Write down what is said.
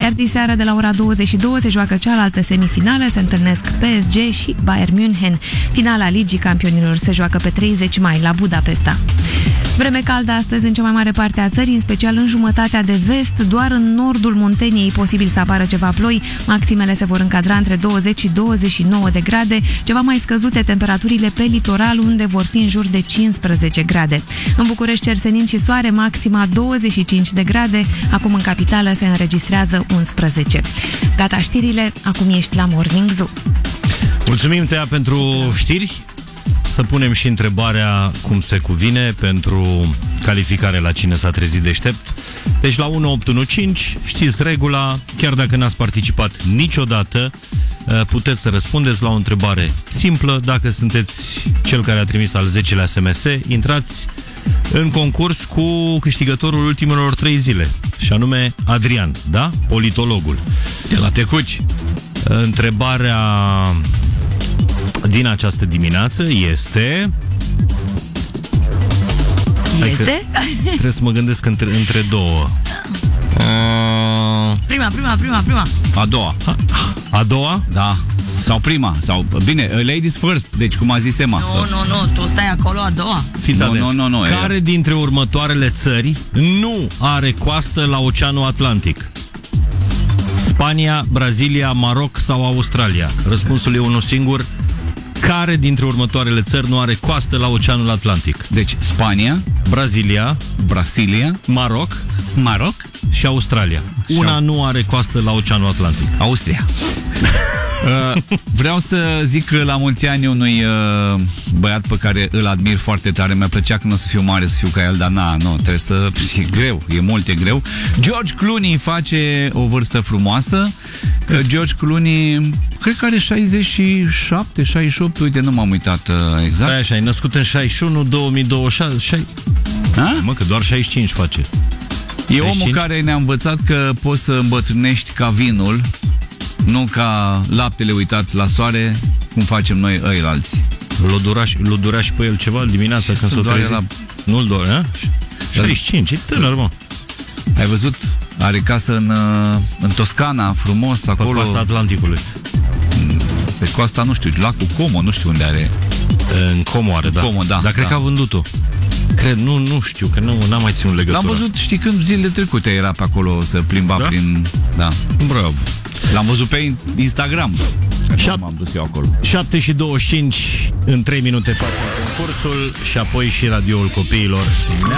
Iar diseară de la ora 22 se joacă cealaltă semifinală, se întâlnesc PSG și Bayern München. Finala Ligii Campionilor se joacă pe 30 mai la Budapesta. Vreme caldă astăzi în cea mai mare parte a țării, în special în jumătatea de vest. Doar în nordul Munteniei e posibil să apară ceva ploi. Maximele se vor încadra între 20 și 29 de grade. Ceva mai scăzute temperaturile pe litoral, unde vor fi în jur de 15 grade. În București cer senin și soare, maxima 25 de grade. Acum în capitală se înregistrează 11. Gata știrile, acum ești la Morning Zoo. Mulțumim, Tea, pentru știri. Să punem și întrebarea cum se cuvine pentru calificare la Cine s-a trezit deștept. Deci la 1815 știți regula, chiar dacă n-ați participat niciodată, puteți să răspundeți la o întrebare simplă. Dacă sunteți cel care a trimis al 10-lea SMS, intrați în concurs cu câștigătorul ultimelor 3 zile, și anume Adrian, da? Politologul de la Tecuci. Întrebarea din această dimineață este... Trebuie să mă gândesc între două. Prima. A doua. A doua? Da. Sau prima. Sau, bine, ladies first. Deci, cum a zis Emma. Nu, tu stai acolo a doua. Fiți atenți. Nu. Care dintre următoarele țări nu are coastă la Oceanul Atlantic? Spania, Brazilia, Maroc sau Australia? Răspunsul e unul singur. Care dintre următoarele țări nu are coastă la Oceanul Atlantic? Deci, Spania, Brasilia, Maroc și Australia. Una nu are coastă la Oceanul Atlantic. Austria. Vreau să zic la mulți ani unui băiat pe care îl admir foarte tare. Mi-a plăcea când o să fiu mare să fiu ca el, dar trebuie să... E greu, e greu. George Clooney face o vârstă frumoasă. George Clooney cred că are 67, 68, uite, nu m-am uitat exact. Așa, e născut în 61, 2026. Mă, că doar 65 face. E 65? Omul care ne-a învățat că poți să îmbătrânești ca vinul, nu ca laptele uitat la soare, cum facem noi ăilalți. L-o durea și pe el ceva dimineața când s-o trezi. Nu-l doare, 65, e tânăr, mă. Ai văzut? Are casă în Toscana, frumos, acolo. Pe coasta Atlanticului. Pe coasta, nu știu, lacul Como, nu știu unde are. În Como are, da. Como, da. Dar cred că a vândut-o. Cred, nu știu, că n-am mai ținut legătura. L-am văzut, știi când, zilele trecute era pe acolo să plimba prin... Da. Bravo. L-am văzut pe Instagram. M-am dus eu acolo. 7:25, în 3 minute facem concursul și apoi și radioul copiilor.